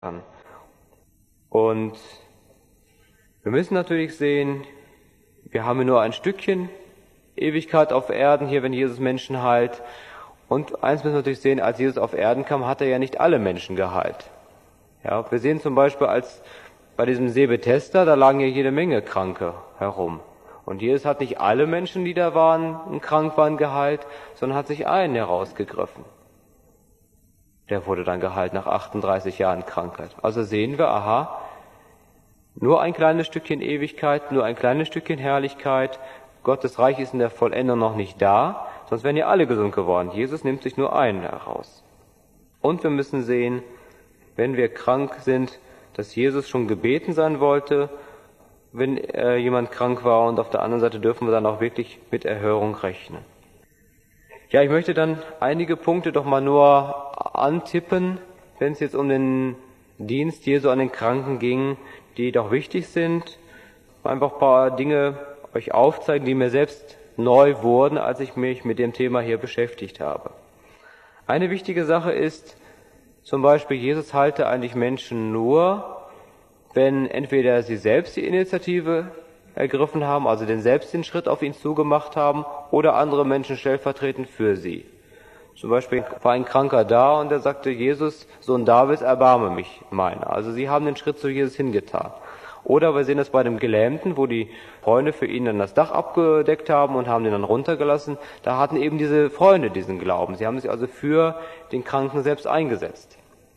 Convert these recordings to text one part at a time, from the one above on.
kann. Und wir müssen natürlich sehen, wir haben nur ein Stückchen Ewigkeit auf Erden hier, wenn Jesus Menschen heilt. Und eins müssen wir natürlich sehen, als Jesus auf Erden kam, hat er ja nicht alle Menschen geheilt. Ja, wir sehen zum Beispiel, als bei diesem See Bethesda, da lagen ja jede Menge Kranke herum. Und Jesus hat nicht alle Menschen, die da waren und krank waren, geheilt, sondern hat sich einen herausgegriffen. Der wurde dann geheilt nach 38 Jahren Krankheit. Also sehen wir, aha, nur ein kleines Stückchen Ewigkeit, nur ein kleines Stückchen Herrlichkeit. Gottes Reich ist in der Vollendung noch nicht da, sonst wären ja alle gesund geworden. Jesus nimmt sich nur einen heraus. Und wir müssen sehen, wenn wir krank sind, dass Jesus schon gebeten sein wollte, wenn jemand krank war, und auf der anderen Seite dürfen wir dann auch wirklich mit Erhörung rechnen. Ja, ich möchte dann einige Punkte doch mal nur antippen, wenn es jetzt um den Dienst Jesu an den Kranken ging, die doch wichtig sind. Einfach ein paar Dinge euch aufzeigen, die mir selbst neu wurden, als ich mich mit dem Thema hier beschäftigt habe. Eine wichtige Sache ist zum Beispiel, Jesus heilte eigentlich Menschen nur, wenn entweder sie selbst die Initiative ergriffen haben, also selbst den Schritt auf ihn zugemacht haben, oder andere Menschen stellvertretend für sie. Zum Beispiel war ein Kranker da und er sagte, Jesus, Sohn Davids, erbarme mich meiner. Also sie haben den Schritt zu Jesus hingetan. Oder wir sehen das bei dem Gelähmten, wo die Freunde für ihn dann das Dach abgedeckt haben und haben den dann runtergelassen. Da hatten eben diese Freunde diesen Glauben. Sie haben sich also für den Kranken selbst eingesetzt.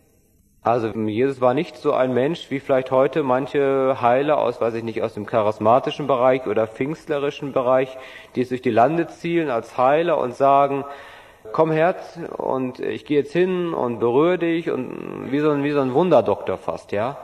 Also Jesus war nicht so ein Mensch, wie vielleicht heute manche Heiler aus, weiß ich nicht, aus dem charismatischen Bereich oder pfingstlerischen Bereich, die es durch die Lande zielen als Heiler und sagen, komm her und ich gehe jetzt hin und berühre dich, und wie so ein Wunderdoktor fast, ja.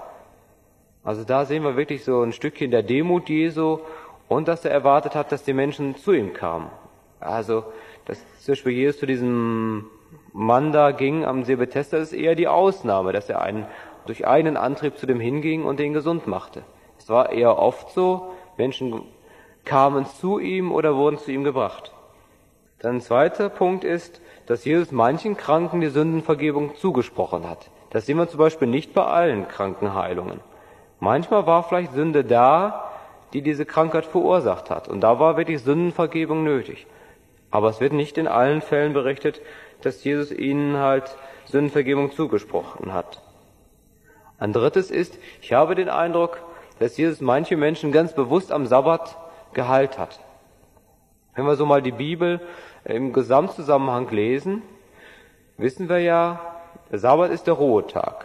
Also da sehen wir wirklich so ein Stückchen der Demut Jesu und dass er erwartet hat, dass die Menschen zu ihm kamen. Also, dass zum Beispiel Jesus zu diesem Mann da ging am See Bethesda, ist eher die Ausnahme, dass er durch eigenen Antrieb zu dem hinging und den gesund machte. Es war eher oft so, Menschen kamen zu ihm oder wurden zu ihm gebracht. Dann ein zweiter Punkt ist, dass Jesus manchen Kranken die Sündenvergebung zugesprochen hat. Das sehen wir zum Beispiel nicht bei allen Krankenheilungen. Manchmal war vielleicht Sünde da, die diese Krankheit verursacht hat. Und da war wirklich Sündenvergebung nötig. Aber es wird nicht in allen Fällen berichtet, dass Jesus ihnen halt Sündenvergebung zugesprochen hat. Ein drittes ist, ich habe den Eindruck, dass Jesus manche Menschen ganz bewusst am Sabbat geheilt hat. Wenn wir so mal die Bibel im Gesamtzusammenhang lesen, wissen wir ja, der Sabbat ist der Ruhetag.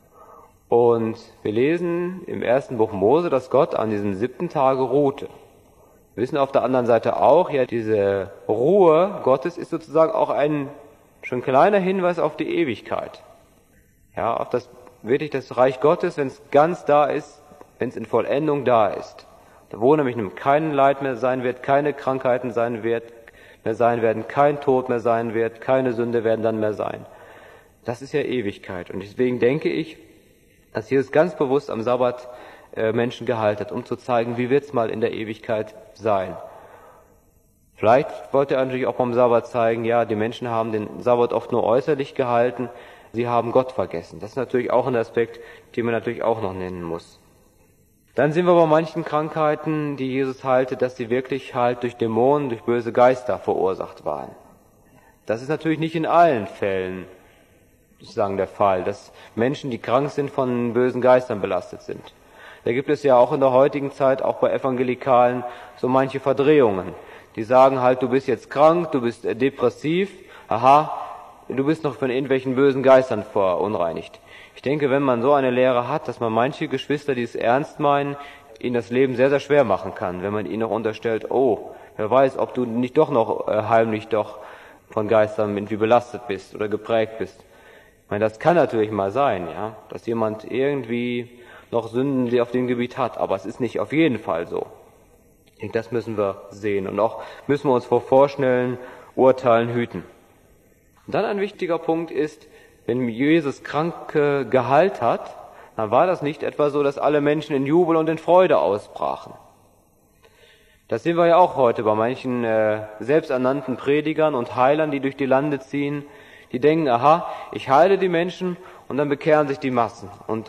Und wir lesen im ersten Buch Mose, dass Gott an diesen 7. Tage ruhte. Wir wissen auf der anderen Seite auch, ja, diese Ruhe Gottes ist sozusagen auch ein schon kleiner Hinweis auf die Ewigkeit. Ja, auf das Reich Gottes, wenn es ganz da ist, wenn es in Vollendung da ist. Da wo nämlich kein Leid mehr sein wird, keine Krankheiten mehr sein werden, kein Tod mehr sein wird, keine Sünde werden dann mehr sein. Das ist ja Ewigkeit. Und deswegen denke ich, dass Jesus ganz bewusst am Sabbat Menschen geheilt hat, um zu zeigen, wie wird's mal in der Ewigkeit sein. Vielleicht wollte er natürlich auch beim Sabbat zeigen, ja, die Menschen haben den Sabbat oft nur äußerlich gehalten, sie haben Gott vergessen. Das ist natürlich auch ein Aspekt, den man natürlich auch noch nennen muss. Dann sehen wir bei manchen Krankheiten, die Jesus heilte, dass sie wirklich halt durch Dämonen, durch böse Geister verursacht waren. Das ist natürlich nicht in allen Fällen sozusagen der Fall, dass Menschen, die krank sind, von bösen Geistern belastet sind. Da gibt es ja auch in der heutigen Zeit, auch bei Evangelikalen, so manche Verdrehungen. Die sagen halt, du bist jetzt krank, du bist depressiv, aha, du bist noch von irgendwelchen bösen Geistern verunreinigt. Ich denke, wenn man so eine Lehre hat, dass man manche Geschwister, die es ernst meinen, ihnen das Leben sehr, sehr schwer machen kann, wenn man ihnen noch unterstellt, oh, wer weiß, ob du nicht doch noch heimlich doch von Geistern irgendwie belastet bist oder geprägt bist. Ich meine, das kann natürlich mal sein, ja, dass jemand irgendwie noch Sünden auf dem Gebiet hat, aber es ist nicht auf jeden Fall so. Ich denke, das müssen wir sehen und auch müssen wir uns vor Vorschnellen, Urteilen hüten. Und dann ein wichtiger Punkt ist, wenn Jesus Kranke geheilt hat, dann war das nicht etwa so, dass alle Menschen in Jubel und in Freude ausbrachen. Das sehen wir ja auch heute bei manchen selbsternannten Predigern und Heilern, die durch die Lande ziehen. Die denken, aha, ich heile die Menschen und dann bekehren sich die Massen. Und